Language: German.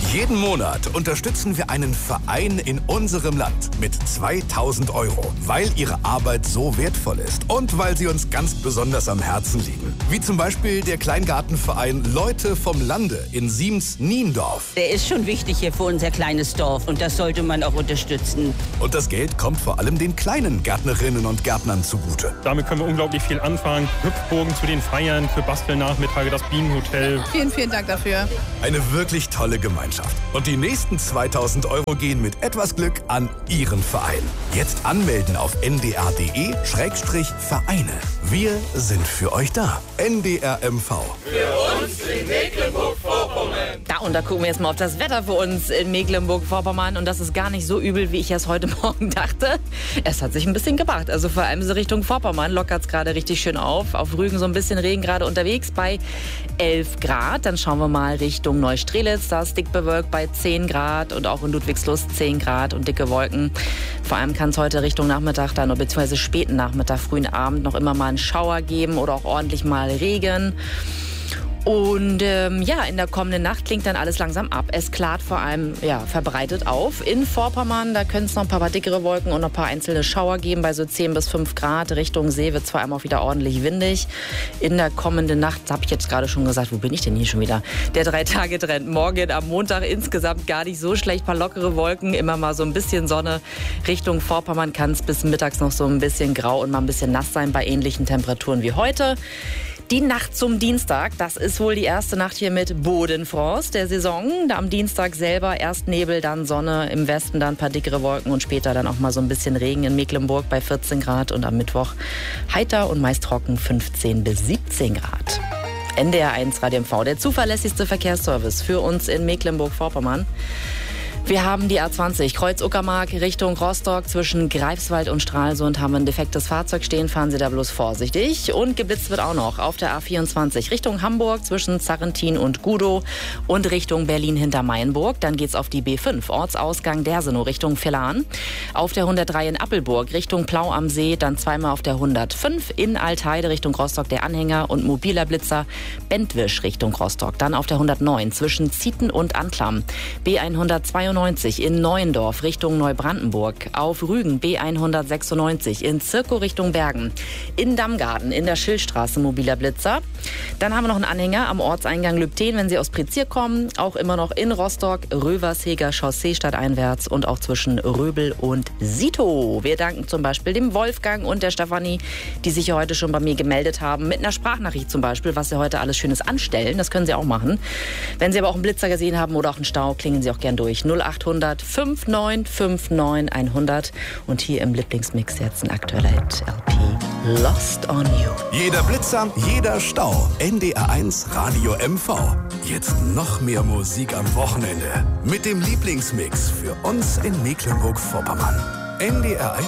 Jeden Monat unterstützen wir einen Verein in unserem Land mit 2.000 €, weil ihre Arbeit so wertvoll ist und weil sie uns ganz besonders am Herzen liegen. Wie zum Beispiel der Kleingartenverein Leute vom Lande in Siems-Niendorf. Der ist schon wichtig hier für unser kleines Dorf und das sollte man auch unterstützen. Und das Geld kommt vor allem den kleinen Gärtnerinnen und Gärtnern zugute. Damit können wir unglaublich viel anfangen. Hüpfburgen zu den Feiern, für Bastelnachmittage, das Bienenhotel. Vielen, vielen Dank dafür. Eine wirklich tolle Gemeinschaft. Und die nächsten 2.000 € gehen mit etwas Glück an Ihren Verein. Jetzt anmelden auf ndr.de/Vereine. Wir sind für euch da. NDR MV. Für uns in Mecklenburg-Vorpommern. Und da gucken wir jetzt mal auf das Wetter für uns in Mecklenburg-Vorpommern. Und das ist gar nicht so übel, wie ich es heute Morgen dachte. Es hat sich ein bisschen gebracht. Also vor allem so Richtung Vorpommern lockert es gerade richtig schön auf. Auf Rügen so ein bisschen Regen gerade unterwegs bei 11 Grad. Dann schauen wir mal Richtung Neustrelitz. Da ist dick bewölkt bei 10 Grad. Und auch in Ludwigslust 10 Grad und dicke Wolken. Vor allem kann es heute Richtung Nachmittag dann, beziehungsweise späten Nachmittag, frühen Abend noch immer mal einen Schauer geben oder auch ordentlich mal Regen. Und in der kommenden Nacht klingt dann alles langsam ab. Es klart vor allem verbreitet auf. In Vorpommern, da können es noch ein paar dickere Wolken und noch ein paar einzelne Schauer geben bei so 10 bis 5 Grad. Richtung See wird zwar einmal auch wieder ordentlich windig. In der kommenden Nacht, habe ich jetzt gerade schon gesagt, wo bin ich denn hier schon wieder? Der 3-Tage-Trend. Morgen am Montag insgesamt gar nicht so schlecht. Ein paar lockere Wolken, immer mal so ein bisschen Sonne. Richtung Vorpommern kann es bis mittags noch so ein bisschen grau und mal ein bisschen nass sein bei ähnlichen Temperaturen wie heute. Die Nacht zum Dienstag, das ist wohl die erste Nacht hier mit Bodenfrost der Saison. Da am Dienstag selber erst Nebel, dann Sonne, im Westen dann ein paar dickere Wolken und später dann auch mal so ein bisschen Regen in Mecklenburg bei 14 Grad und am Mittwoch heiter und meist trocken 15 bis 17 Grad. NDR 1 Radio MV, der zuverlässigste Verkehrsservice für uns in Mecklenburg-Vorpommern. Wir haben die A20 Kreuz-Uckermark Richtung Rostock zwischen Greifswald und Stralsund haben wir ein defektes Fahrzeug stehen, fahren Sie da bloß vorsichtig. Und geblitzt wird auch noch auf der A24 Richtung Hamburg zwischen Zarrentin und Gudow und Richtung Berlin hinter Mainburg. Dann geht's auf die B5 Ortsausgang Dersenow Richtung Villan. Auf der 103 in Appelburg Richtung Plau am See, dann zweimal auf der 105 in Altheide Richtung Rostock der Anhänger und mobiler Blitzer Bentwisch Richtung Rostock. Dann auf der 109 zwischen Zieten und Anklam. B192 in Neuendorf Richtung Neubrandenburg, auf Rügen B196 in Zirkow Richtung Bergen, in Dammgarten in der Schildstraße mobiler Blitzer. Dann haben wir noch einen Anhänger am Ortseingang Lübten, wenn Sie aus Prizier kommen, auch immer noch in Rostock, Röversheger Chaussee stadteinwärts und auch zwischen Röbel und Sito. Wir danken zum Beispiel dem Wolfgang und der Stefanie, die sich heute schon bei mir gemeldet haben, mit einer Sprachnachricht zum Beispiel, was Sie heute alles Schönes anstellen. Das können Sie auch machen. Wenn Sie aber auch einen Blitzer gesehen haben oder auch einen Stau, klingen Sie auch gern durch. 0800 5959 100 und hier im Lieblingsmix jetzt ein aktueller LP Lost on You. Jeder Blitzer, jeder Stau. NDR 1 Radio MV. Jetzt noch mehr Musik am Wochenende mit dem Lieblingsmix für uns in Mecklenburg-Vorpommern. NDR 1